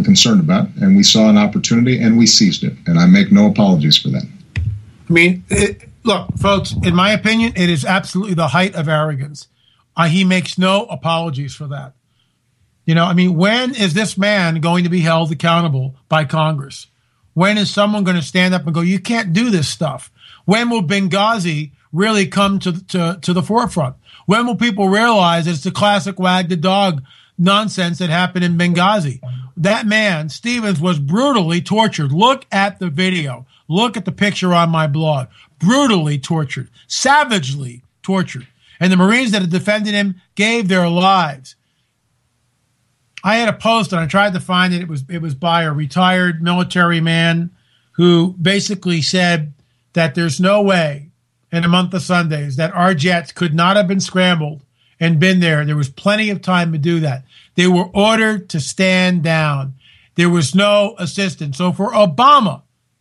concerned about, and we saw an opportunity and we seized it, and I make no apologies for that. I mean, look, folks, in my opinion, it is absolutely the height of arrogance. He makes no apologies for that. You know, I mean, when is this man going to be held accountable by Congress? When is someone going to stand up and go, you can't do this stuff? When will Benghazi really come to the forefront? When will people realize it's the classic wag the dog nonsense that happened in Benghazi? That man, Stevens, was brutally tortured. Look at the video. Look at the picture on my blog. Brutally tortured, savagely tortured. And the Marines that had defended him gave their lives. I had a post and I tried to find it. It was by a retired military man who basically said that there's no way in a month of Sundays that our jets could not have been scrambled and been there. There was plenty of time to do that. They were ordered to stand down. There was no assistance. So for Obama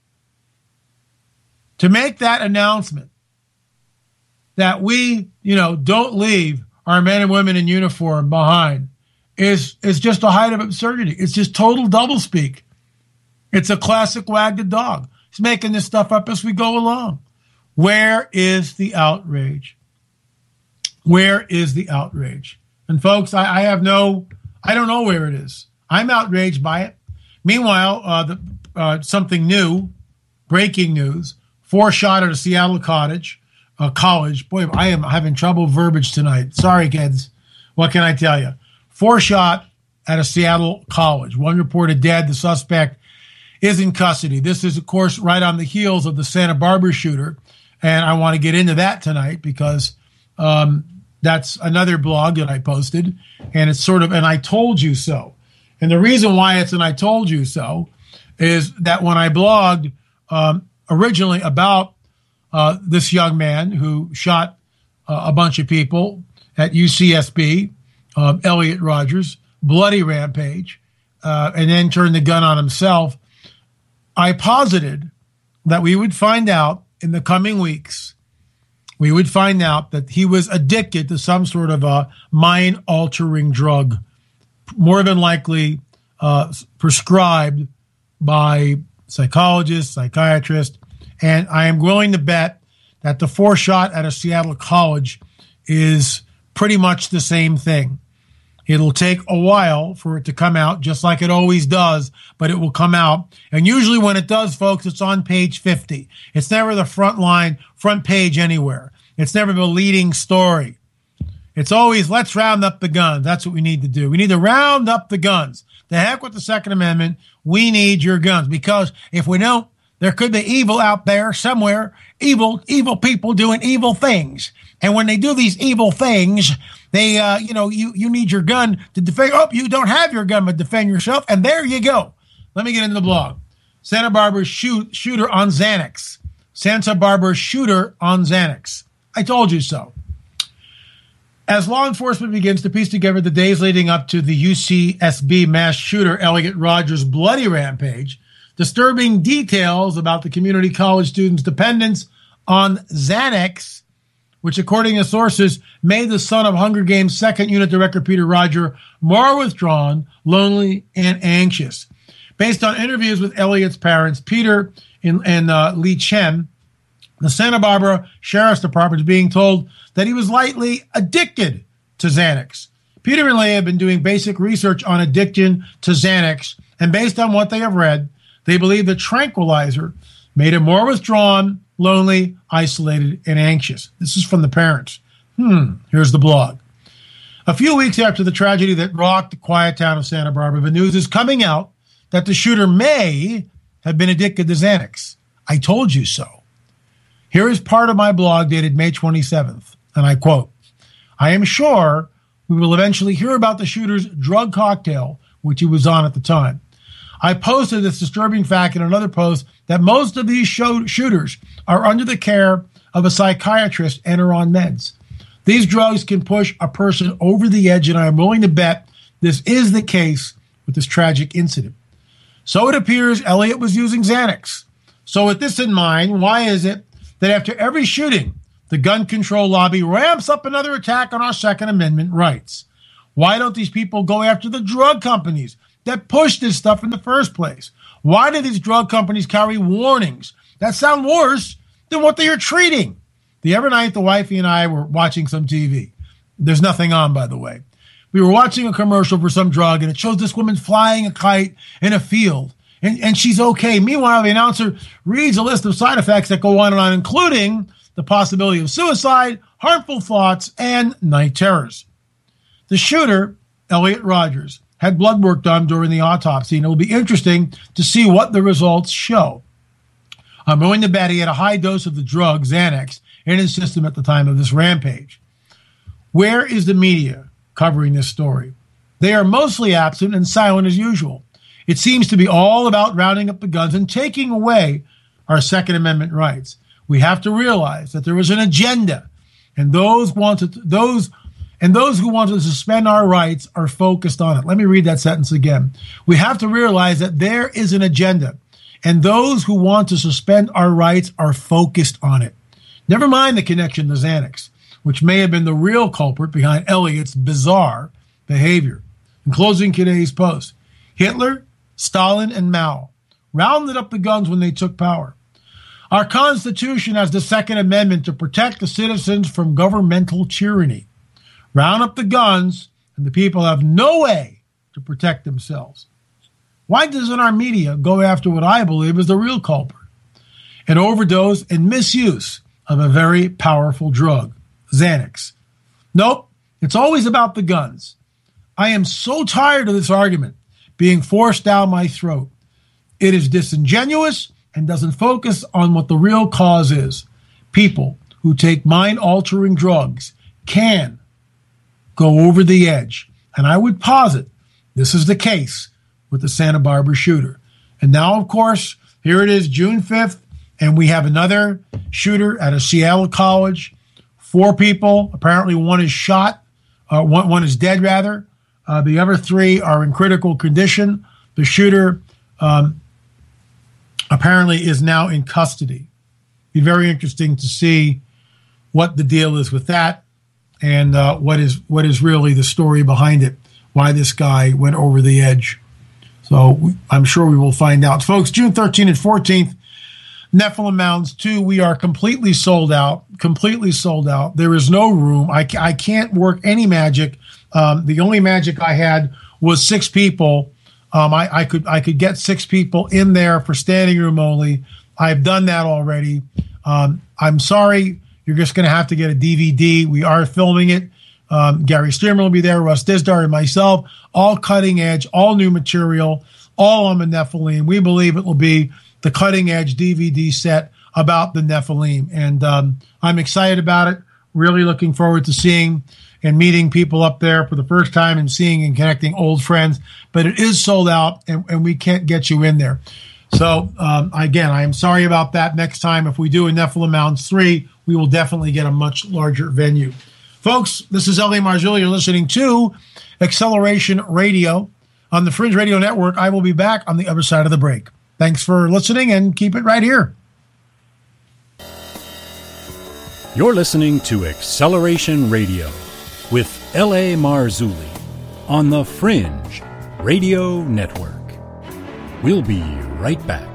to make that announcement that we, don't leave our men and women in uniform behind is just a height of absurdity. It's just total doublespeak. It's a classic wag the dog. He's making this stuff up as we go along. Where is the outrage? Where is the outrage? And folks, I don't know where it is. I'm outraged by it. Meanwhile, something new, breaking news, 4 shot at a Seattle college. Boy, I am having trouble verbiage tonight. Sorry, kids. What can I tell you? 4 shot at a Seattle college. 1 reported dead. The suspect is in custody. This is, of course, right on the heels of the Santa Barbara shooter. And I want to get into that tonight because that's another blog that I posted. And it's sort of an I told you so. And the reason why it's an I told you so is that when I blogged originally about this young man who shot a bunch of people at UCSB, Elliot Rogers, bloody rampage, and then turned the gun on himself, I posited that we would find out in the coming weeks, we would find out that he was addicted to some sort of a mind-altering drug, more than likely prescribed by psychologists, psychiatrists, and I am willing to bet that the 4 shot at a Seattle college is pretty much the same thing. It'll take a while for it to come out, just like it always does, but it will come out. And usually when it does, folks, it's on page 50. It's never the front page anywhere. It's never the leading story. It's always, let's round up the guns. That's what we need to do. We need to round up the guns. The heck with the Second Amendment. We need your guns, because if we don't, there could be evil out there somewhere, evil people doing evil things. And when they do these evil things, they, you need your gun to defend. Oh, you don't have your gun, but defend yourself. And there you go. Let me get into the blog. Santa Barbara shooter on Xanax. Santa Barbara shooter on Xanax. I told you so. As law enforcement begins to piece together the days leading up to the UCSB mass shooter Elliot Rogers' bloody rampage, disturbing details about the community college student's dependence on Xanax, which, according to sources, made the son of Hunger Games' second unit director Peter Roger more withdrawn, lonely, and anxious. Based on interviews with Elliot's parents, Peter and Lee Chen, the Santa Barbara Sheriff's Department is being told that he was lightly addicted to Xanax. Peter and Lee have been doing basic research on addiction to Xanax, and based on what they have read, they believe the tranquilizer made him more withdrawn, lonely, isolated, and anxious. This is from the parents. Here's the blog. A few weeks after the tragedy that rocked the quiet town of Santa Barbara, the news is coming out that the shooter may have been addicted to Xanax. I told you so. Here is part of my blog dated May 27th, and I quote, I am sure we will eventually hear about the shooter's drug cocktail, which he was on at the time. I posted this disturbing fact in another post that most of these shooters are under the care of a psychiatrist and are on meds. These drugs can push a person over the edge, and I am willing to bet this is the case with this tragic incident. So it appears Elliot was using Xanax. So with this in mind, why is it that after every shooting, the gun control lobby ramps up another attack on our Second Amendment rights? Why don't these people go after the drug companies that pushed this stuff in the first place? Why do these drug companies carry warnings that sound worse than what they are treating? The other night, the wifey and I were watching some TV. There's nothing on, by the way. We were watching a commercial for some drug, and it shows this woman flying a kite in a field, and she's okay. Meanwhile, the announcer reads a list of side effects that go on and on, including the possibility of suicide, harmful thoughts, and night terrors. The shooter, Elliot Rogers, had blood work done during the autopsy, and it will be interesting to see what the results show. I'm willing to bet he had a high dose of the drug Xanax in his system at the time of this rampage. Where is the media covering this story? They are mostly absent and silent as usual. It seems to be all about rounding up the guns and taking away our Second Amendment rights. We have to realize that there is an agenda, and those who want to suspend our rights are focused on it. Let me read that sentence again. We have to realize that there is an agenda, and those who want to suspend our rights are focused on it. Never mind the connection to Xanax, which may have been the real culprit behind Elliot's bizarre behavior. In closing today's post, Hitler, Stalin, and Mao rounded up the guns when they took power. Our Constitution has the Second Amendment to protect the citizens from governmental tyranny. Round up the guns, and the people have no way to protect themselves. Why doesn't our media go after what I believe is the real culprit? An overdose and misuse of a very powerful drug, Xanax. Nope, it's always about the guns. I am so tired of this argument being forced down my throat. It is disingenuous and doesn't focus on what the real cause is. People who take mind-altering drugs can go over the edge. And I would posit this is the case with the Santa Barbara shooter. And now, of course, here it is, June 5th, and we have another shooter at a Seattle college. 4 people. Apparently one is shot. One is dead, rather. The other 3 are in critical condition. The shooter apparently is now in custody. Be very interesting to see what the deal is with that and what is really the story behind it, why this guy went over the edge. So I'm sure we will find out. Folks, June 13th and 14th, Nephilim Mountains 2, we are completely sold out. There is no room. I can't work any magic. The only magic I had was 6 people. I could get 6 people in there for standing room only. I've done that already. I'm sorry. You're just going to have to get a DVD. We are filming it. Gary Stearman will be there, Russ Dizdar, and myself. All cutting edge, all new material, all on the Nephilim. We believe it will be the cutting edge DVD set about the Nephilim. And I'm excited about it. Really looking forward to seeing and meeting people up there for the first time and seeing and connecting old friends. But it is sold out, and we can't get you in there. So, again, I am sorry about that. Next time, if we do a Nephilim Mountains 3, we will definitely get a much larger venue. Folks, this is L.A. Marzulli. You're listening to Acceleration Radio on the Fringe Radio Network. I will be back on the other side of the break. Thanks for listening, and keep it right here. You're listening to Acceleration Radio with L.A. Marzulli on the Fringe Radio Network. We'll be right back.